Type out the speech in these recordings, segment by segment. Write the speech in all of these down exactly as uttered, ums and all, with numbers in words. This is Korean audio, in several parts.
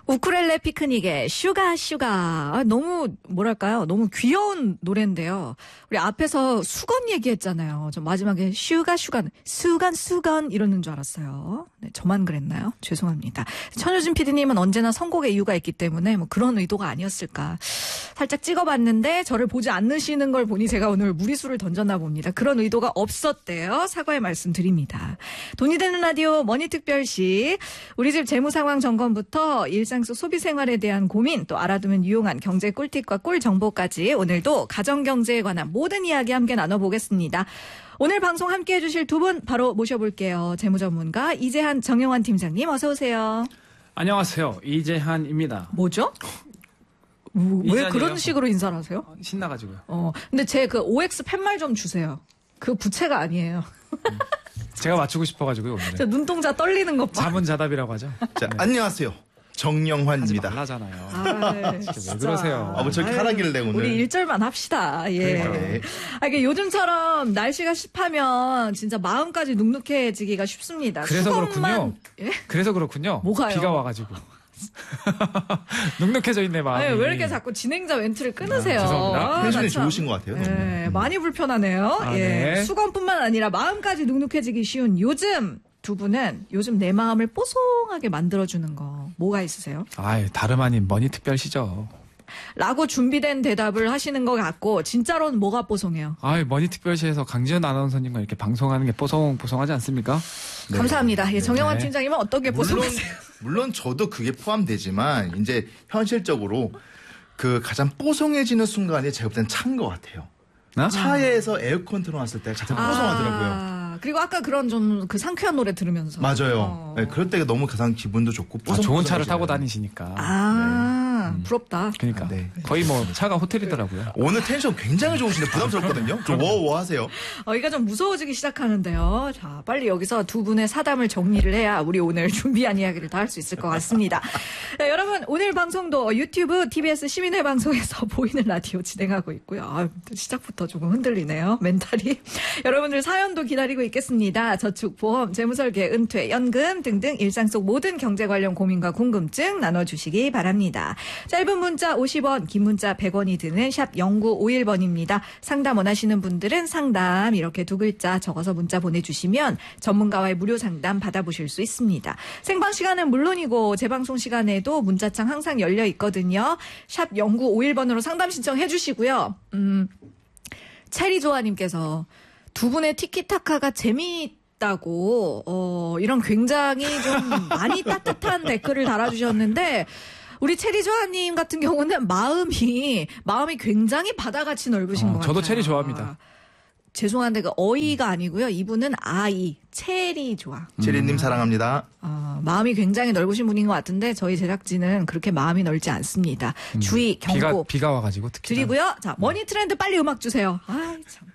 우쿨렐레 피크닉의 슈가 슈가. 아, 너무 뭐랄까요? 너무 귀여운 노래인데요. 우리 앞에서 수건 얘기했잖아요. 저 마지막에 슈가 슈가 수건 수건 이러는 줄 알았어요. 네, 저만 그랬나요? 죄송합니다. 천효진 피디님은 언제나 선곡에 이유가 있기 때문에 뭐 그런 의도가 아니었을까. 살짝 찍어봤는데 저를 보지 않으시는 걸 보니 제가 오늘 무리수를 던졌나 봅니다. 그런 의도가 없었대요. 사과의 말씀 드립니다. 돈이 되는 라디오 머니특별시. 우리 집 재무상황 점검부터 일상 속 소비 생활에 대한 고민, 또 알아두면 유용한 경제 꿀팁과 꿀 정보까지 오늘도 가정경제에 관한 모든 이야기 함께 나눠보겠습니다. 오늘 방송 함께해 주실 두 분 바로 모셔볼게요. 재무전문가 이재한 정영환 팀장님 어서 오세요. 안녕하세요. 이재한입니다. 뭐죠? 왜 그런 식으로 인사를 하세요? 신나가지고요. 어, 근데 제 그 오엑스 팻말 좀 주세요. 그 부채가 아니에요. 음, 제가 맞추고 싶어가지고요. 오늘. 저 눈동자 떨리는 것 봐. 자문자답이라고 하죠. 자, 네. 안녕하세요. 정영환입니다. 하지 말라잖아요. 아, 왜 그러세요? 아, 뭐 저렇게 하라길래 오늘. 우리 일 절만 합시다. 예. 네. 아, 이게 요즘처럼 날씨가 습하면 진짜 마음까지 눅눅해지기가 쉽습니다. 그래서 수건만... 그렇군요. 예? 그래서 그렇군요. 뭐가요? 비가 와가지고. 눅눅해져 있네, 마음이. 아니, 왜 이렇게 자꾸 진행자 멘트를 끊으세요? 아, 죄송합니다. 텐션이 좋으신 것 같아요. 네, 많이 불편하네요. 아, 예. 네. 수건뿐만 아니라 마음까지 눅눅해지기 쉬운 요즘 두 분은 요즘 내 마음을 뽀송하게 만들어주는 거 뭐가 있으세요? 아유, 다름 아닌 머니특별시죠. 라고 준비된 대답을 하시는 것 같고 진짜로는 뭐가 뽀송해요? 아유, 머니특별시에서 강지연 아나운서님과 이렇게 방송하는 게 뽀송뽀송하지 않습니까? 네. 감사합니다. 예, 정영환 네. 팀장님은 어떻게 뽀송하세요? 물론 저도 그게 포함되지만 이제 현실적으로 그 가장 뽀송해지는 순간이 제가 볼 땐 차인 것 같아요. 어? 차에서 에어컨 틀어놨을 때 가장 뽀송하더라고요. 아, 그리고 아까 그런 좀 그 상쾌한 노래 들으면서. 맞아요. 어. 네, 그럴 때가 너무 가장 기분도 좋고 아, 좋은 차를 뽀송뽀송해져요. 타고 다니시니까. 아, 네. 부럽다. 그러니까. 아, 네. 거의 뭐 차가 호텔이더라고요. 오늘 텐션 굉장히 좋으신데 부담스럽거든요. 좀 워워 하세요. 어, 이가 좀 무서워지기 시작하는데요. 자, 빨리 여기서 두 분의 사담을 정리를 해야 우리 오늘 준비한 이야기를 다 할 수 있을 것 같습니다. 네, 여러분, 오늘 방송도 유튜브 티비에스 시민회 방송에서 보이는 라디오 진행하고 있고요. 아, 시작부터 조금 흔들리네요. 멘탈이. 여러분들 사연도 기다리고 있겠습니다. 저축, 보험, 재무설계, 은퇴, 연금 등등 일상 속 모든 경제 관련 고민과 궁금증 나눠주시기 바랍니다. 짧은 문자 오십 원, 긴 문자 백 원이 드는 샵 공구오일 번입니다. 상담 원하시는 분들은 상담 이렇게 두 글자 적어서 문자 보내주시면 전문가와의 무료 상담 받아보실 수 있습니다. 생방 시간은 물론이고 재방송 시간에도 문자창 항상 열려 있거든요. 샵 공구오일 번으로 상담 신청해 주시고요. 음, 체리조아님께서 두 분의 티키타카가 재미있다고 어, 이런 굉장히 좀 많이 따뜻한 댓글을 달아주셨는데 우리 체리조아님 같은 경우는 마음이 마음이 굉장히 바다같이 넓으신 어, 것 저도 같아요. 체리 좋아합니다. 죄송한데 그 어이가 아니고요. 이분은 아이 체리조아. 체리님 사랑합니다. 어, 마음이 굉장히 넓으신 분인 것 같은데 저희 제작진은 그렇게 마음이 넓지 않습니다. 음, 주의 경고 비가, 비가 와가지고 특히. 드리고요. 자, 머니 트렌드 빨리 음악 주세요. 아이 참.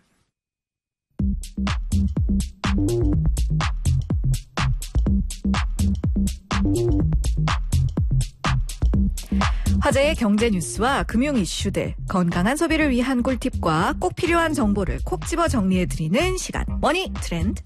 화제의 경제 뉴스와 금융 이슈들, 건강한 소비를 위한 꿀팁과 꼭 필요한 정보를 콕 집어 정리해드리는 시간, 머니 트렌드.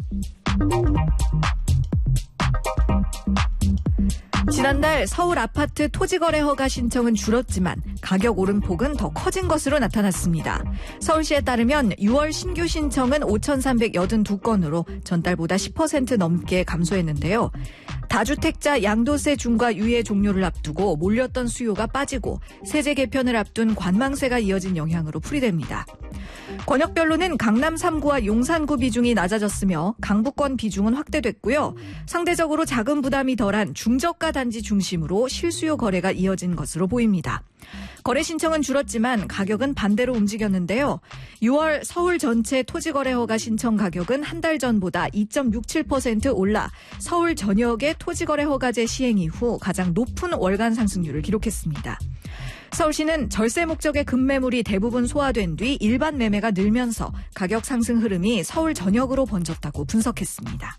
지난달 서울 아파트 토지거래 허가 신청은 줄었지만 가격 오름폭은 더 커진 것으로 나타났습니다. 서울시에 따르면 유월 신규 신청은 오천삼백팔십이 건으로 전달보다 십 퍼센트 넘게 감소했는데요. 다주택자 양도세 중과 유예 종료를 앞두고 몰렸던 수요가 빠지고 세제 개편을 앞둔 관망세가 이어진 영향으로 풀이됩니다. 권역별로는 강남 삼 구와 용산구 비중이 낮아졌으며 강북권 비중은 확대됐고요. 상대적으로 자금 부담이 덜한 중저가 단지 중심으로 실수요 거래가 이어진 것으로 보입니다. 거래 신청은 줄었지만 가격은 반대로 움직였는데요. 유월 서울 전체 토지거래 허가 신청 가격은 한 달 전보다 이 점 육칠 퍼센트 올라 서울 전역의 토지거래 허가제 시행 이후 가장 높은 월간 상승률을 기록했습니다. 서울시는 절세 목적의 급매물이 대부분 소화된 뒤 일반 매매가 늘면서 가격 상승 흐름이 서울 전역으로 번졌다고 분석했습니다.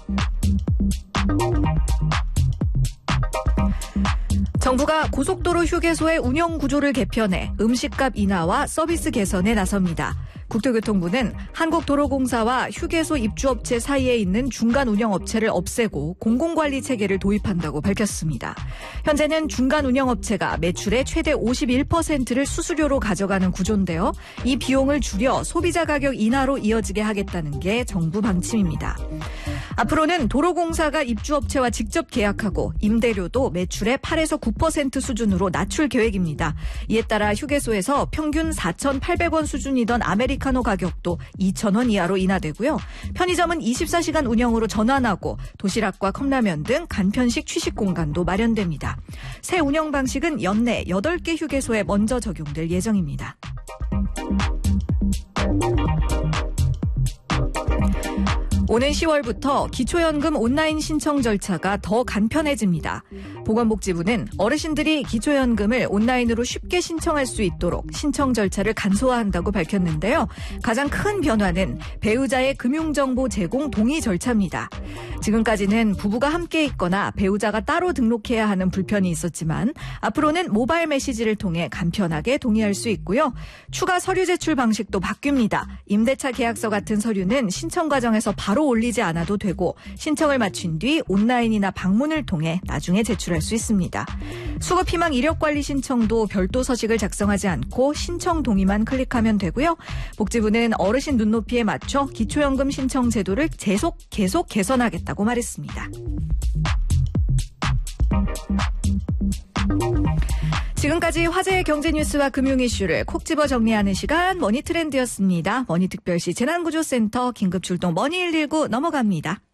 정부가 고속도로 휴게소의 운영 구조를 개편해 음식값 인하와 서비스 개선에 나섭니다. 국토교통부는 한국도로공사와 휴게소 입주업체 사이에 있는 중간 운영업체를 없애고 공공관리 체계를 도입한다고 밝혔습니다. 현재는 중간 운영업체가 매출의 최대 오십일 퍼센트를 수수료로 가져가는 구조인데요. 이 비용을 줄여 소비자 가격 인하로 이어지게 하겠다는 게 정부 방침입니다. 앞으로는 도로공사가 입주업체와 직접 계약하고 임대료도 매출의 팔에서 구 퍼센트 수준으로 낮출 계획입니다. 이에 따라 휴게소에서 평균 사천팔백 원 수준이던 아메리카노 가격도 이천 원 이하로 인하되고요. 편의점은 이십사 시간 운영으로 전환하고 도시락과 컵라면 등 간편식 취식 공간도 마련됩니다. 새 운영 방식은 연내 여덟 개 휴게소에 먼저 적용될 예정입니다. 오는 시월부터 기초연금 온라인 신청 절차가 더 간편해집니다. 보건복지부는 어르신들이 기초연금을 온라인으로 쉽게 신청할 수 있도록 신청 절차를 간소화한다고 밝혔는데요. 가장 큰 변화는 배우자의 금융정보 제공 동의 절차입니다. 지금까지는 부부가 함께 있거나 배우자가 따로 등록해야 하는 불편이 있었지만 앞으로는 모바일 메시지를 통해 간편하게 동의할 수 있고요. 추가 서류 제출 방식도 바뀝니다. 임대차 계약서 같은 서류는 신청 과정에서 바로 올리지 않아도 되고 신청을 마친 뒤 온라인이나 방문을 통해 나중에 제출할 수 있습니다. 수급희망 이력관리 신청도 별도 서식을 작성하지 않고 신청 동의만 클릭하면 되고요. 복지부는 어르신 눈높이에 맞춰 기초연금 신청 제도를 계속 계속 개선하겠다고 말했습니다. 지금까지 화제의 경제 뉴스와 금융 이슈를 콕 집어 정리하는 시간 머니트렌드였습니다. 머니특별시 재난구조센터 긴급출동 머니 일일구 넘어갑니다.